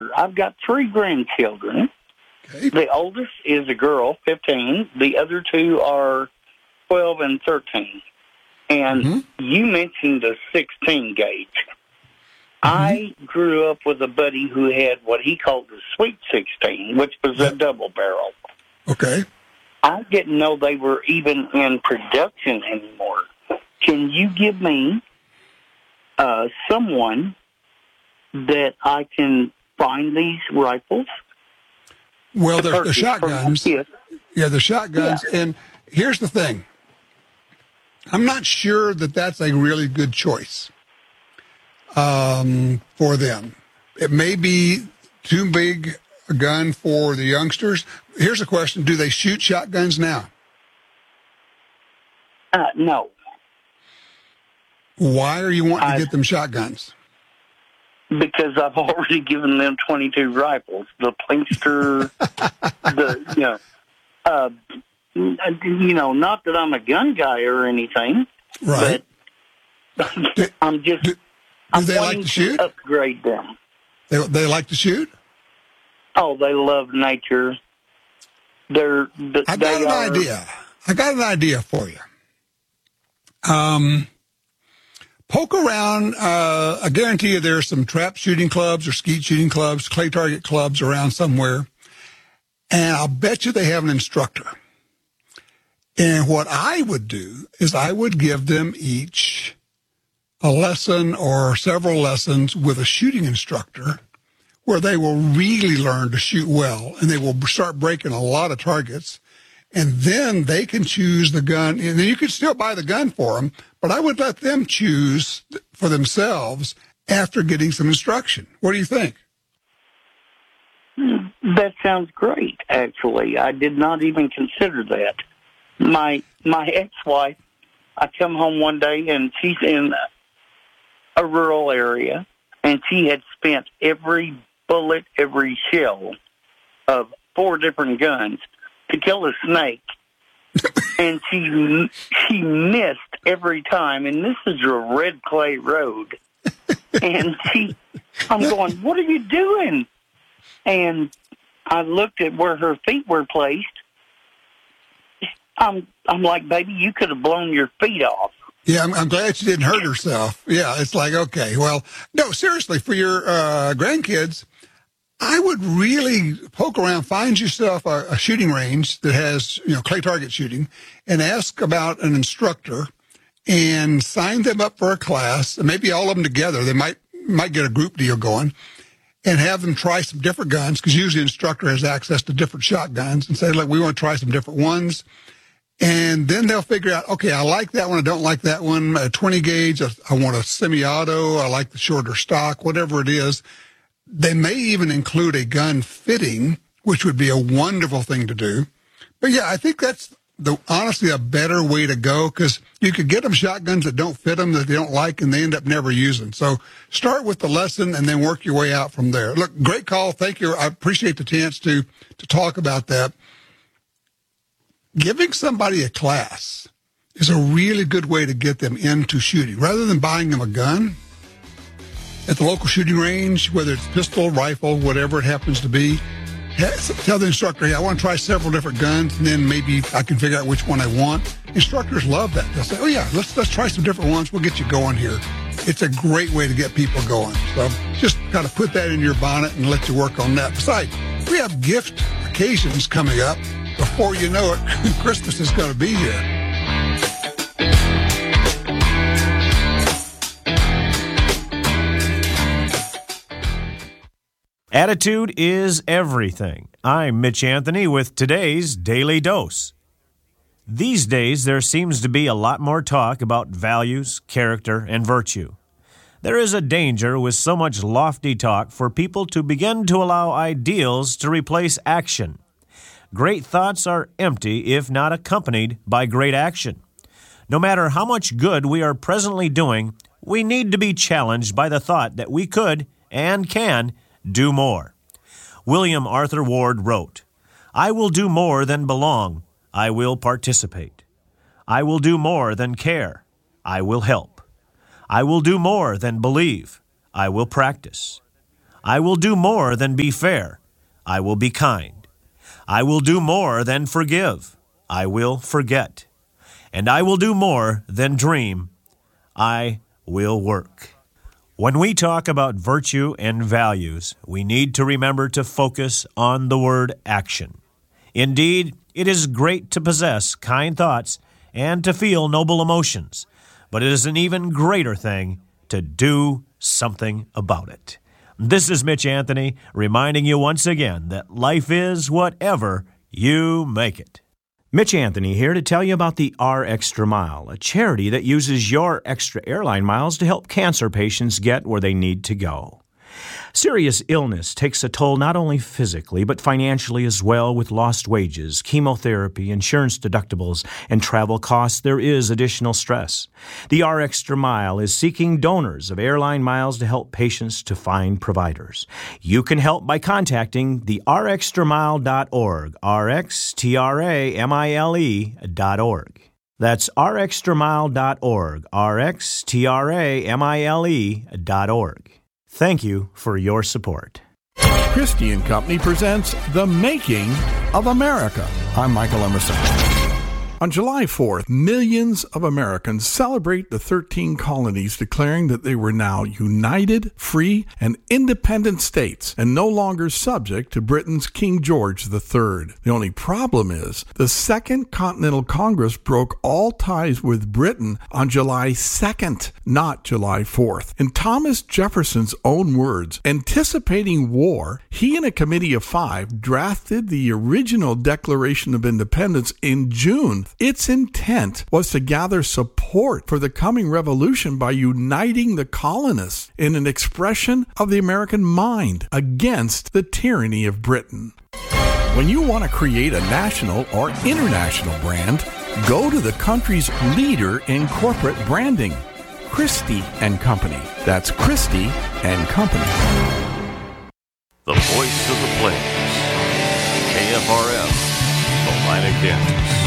I've got 3 grandchildren. Okay. The oldest is a girl, 15. The other 2 are 12 and 13. And you mentioned the 16 gauge. I grew up with a buddy who had what he called the Sweet 16, which was a double barrel. Okay. I didn't know they were even in production anymore. Can you give me someone that I can find these rifles? Well, the shotguns. Yeah, the shotguns. Yeah. And here's the thing. I'm not sure that that's a really good choice for them. It may be too big a gun for the youngsters. Here's a question. Do they shoot shotguns now? No. Why are you wanting to get them shotguns? Because I've already given them 22 rifles. The Plinkster, not that I'm a gun guy or anything, right? But I'm just. Do they like to shoot? Upgrade them. They like to shoot? Oh, they love nature. I got an idea for you. Poke around. I guarantee you there's some trap shooting clubs or skeet shooting clubs, clay target clubs around somewhere. And I'll bet you they have an instructor. And what I would do is I would give them each a lesson or several lessons with a shooting instructor where they will really learn to shoot well, and they will start breaking a lot of targets. And then they can choose the gun, and you can still buy the gun for them, but I would let them choose for themselves after getting some instruction. What do you think? That sounds great, actually. I did not even consider that. My ex-wife, I come home one day, and she's in a rural area, and she had spent every bullet, every shell of 4 different guns to kill a snake. And she missed every time, and this is a red clay road. And I'm going, what are you doing? And I looked at where her feet were placed. I'm like, baby, you could have blown your feet off. Yeah, I'm glad she didn't hurt herself. Yeah, it's like, okay, well, no, seriously, for your grandkids, I would really poke around, find yourself a shooting range that has, clay target shooting, and ask about an instructor and sign them up for a class, and maybe all of them together. They might get a group deal going, and have them try some different guns, because usually the instructor has access to different shotguns, and say, look, we want to try some different ones. And then they'll figure out, okay, I like that one, I don't like that one. A 20 gauge, I want a semi-auto, I like the shorter stock, whatever it is. They may even include a gun fitting, which would be a wonderful thing to do. But yeah, I think that's honestly a better way to go, because you could get them shotguns that don't fit them, that they don't like, and they end up never using. So start with the lesson and then work your way out from there. Look, great call. Thank you. I appreciate the chance to talk about that. Giving somebody a class is a really good way to get them into shooting. Rather than buying them a gun at the local shooting range, whether it's pistol, rifle, whatever it happens to be, tell the instructor, hey, I want to try several different guns, and then maybe I can figure out which one I want. Instructors love that. They'll say, oh, yeah, let's try some different ones. We'll get you going here. It's a great way to get people going. So just kind of put that in your bonnet and let you work on that. Besides, we have gift occasions coming up. Before you know it, Christmas is going to be here. Attitude is everything. I'm Mitch Anthony with today's Daily Dose. These days, there seems to be a lot more talk about values, character, and virtue. There is a danger with so much lofty talk for people to begin to allow ideals to replace action. Great thoughts are empty if not accompanied by great action. No matter how much good we are presently doing, we need to be challenged by the thought that we could and can do more. William Arthur Ward wrote, I will do more than belong. I will participate. I will do more than care. I will help. I will do more than believe. I will practice. I will do more than be fair. I will be kind. I will do more than forgive. I will forget. And I will do more than dream. I will work. When we talk about virtue and values, we need to remember to focus on the word action. Indeed, it is great to possess kind thoughts and to feel noble emotions, but it is an even greater thing to do something about it. This is Mitch Anthony reminding you once again that life is whatever you make it. Mitch Anthony here to tell you about the R Extra Mile, a charity that uses your extra airline miles to help cancer patients get where they need to go. Serious illness takes a toll not only physically, but financially as well. With lost wages, chemotherapy, insurance deductibles, and travel costs, there is additional stress. The R Extra Mile is seeking donors of airline miles to help patients to find providers. You can help by contacting the rxtramile.org, rxtramile.org. That's rxtramile.org, rxtramile.org. Thank you for your support. Christie & Company presents The Making of America. I'm Michael Emerson. On July 4th, millions of Americans celebrate the 13 colonies declaring that they were now united, free, and independent states and no longer subject to Britain's King George III. The only problem is the Second Continental Congress broke all ties with Britain on July 2nd, not July 4th. In Thomas Jefferson's own words, anticipating war, he and a committee of 5 drafted the original Declaration of Independence in June. Its intent was to gather support for the coming revolution by uniting the colonists in an expression of the American mind against the tyranny of Britain. When you want to create a national or international brand, go to the country's leader in corporate branding, Christie & Company. That's Christie & Company. The voice of the players, KFRF, Salina, Kansas.